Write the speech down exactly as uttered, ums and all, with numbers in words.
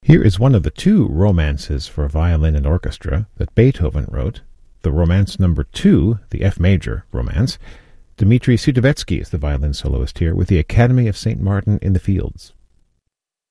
Here is one of the two romances for violin and orchestra that Beethoven wrote, the Romance Number Two, the F major romance. Dmitri Sudovetsky is the violin soloist here with the Academy of Saint Martin in the Fields.